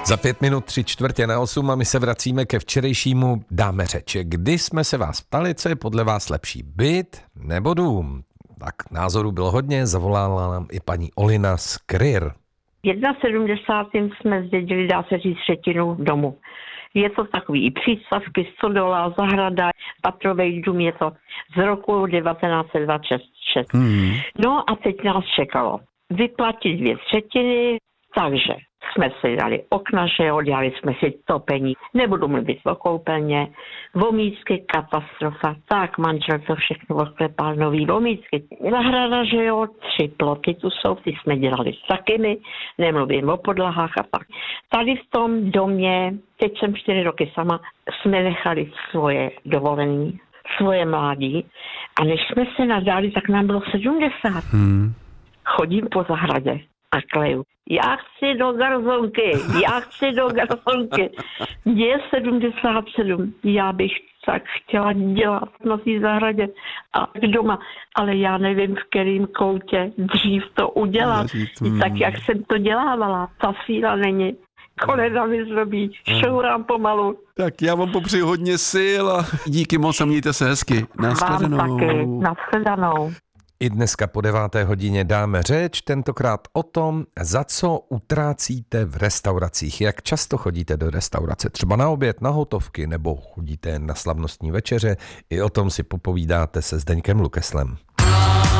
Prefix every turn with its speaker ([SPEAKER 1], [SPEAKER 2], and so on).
[SPEAKER 1] Za 5 minut 7:45 a my se vracíme ke včerejšímu Dáme řeč. Kdy jsme se vás ptali, co je podle vás lepší, byt nebo dům? Tak názoru bylo hodně, zavolala nám i paní Olina z Kryr.
[SPEAKER 2] V 71. jsme zdědili, dá se říct, třetinu domu. Je to takový i přístavky, stodola, zahrada, patrový dům, je to z roku 1926. No a teď nás čekalo vyplatit 2/3, takže jsme si dali okna, že jo, dělali jsme si topení, nebudu mluvit o koupelně, vomícky, katastrofa, tak manžel to všechno oklepal, nový vomícky, zahrada, že jo, 3 ploty tu jsou, ty jsme dělali taky my, nemluvím o podlahách a tak. Tady v tom domě, teď jsem 4 roky sama, jsme nechali svoje dovolení, svoje mládí a než jsme se nadali, tak nám bylo 70. Chodím po zahradě a kleju. Já chci do garsonky. Mně je 77. Já bych tak chtěla dělat na té zahradě a doma, ale já nevím, v kterém koutě dřív to udělat. Tak jak jsem to dělávala, ta síla není. Kolena mi zlobí, šourám pomalu.
[SPEAKER 3] Tak já vám popřeju hodně sil a díky moc a mějte se hezky. Nashledanou.
[SPEAKER 2] Vám taky, nashledanou.
[SPEAKER 1] I dneska po 9:00 dáme řeč, tentokrát o tom, za co utrácíte v restauracích. Jak často chodíte do restaurace, třeba na oběd, na hotovky, nebo chodíte na slavnostní večeře. I o tom si popovídáte se Zdeňkem Lukeslem.